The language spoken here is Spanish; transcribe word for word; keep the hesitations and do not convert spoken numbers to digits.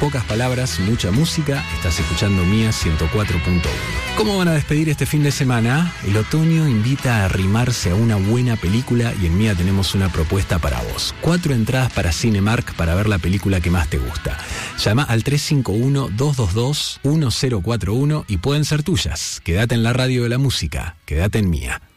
Pocas palabras, mucha música. Estás escuchando Mía ciento cuatro punto uno. ¿Cómo van a despedir este fin de semana? El otoño invita a arrimarse a una buena película y en Mía tenemos una propuesta para vos. Cuatro entradas para Cinemark para ver la película que más te gusta. Llama al tres cinco uno, dos dos dos, uno cero cuatro uno y pueden ser tuyas. Quédate en la radio de la música. Quédate en Mía.